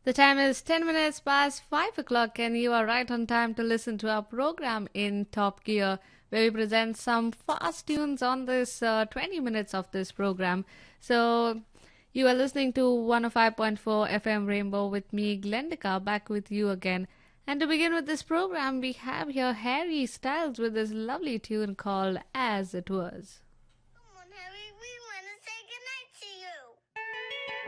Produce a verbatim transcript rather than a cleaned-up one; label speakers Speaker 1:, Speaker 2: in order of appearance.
Speaker 1: The time is ten minutes past five o'clock, and you are right on time to listen to our program in Top Gear, where we present some fast tunes on this uh, twenty minutes of this program. So, you are listening to one oh five point four F M Rainbow with me, Glendika, back with you again. And to begin with this program, we have here Harry Styles with this lovely tune called As It Was.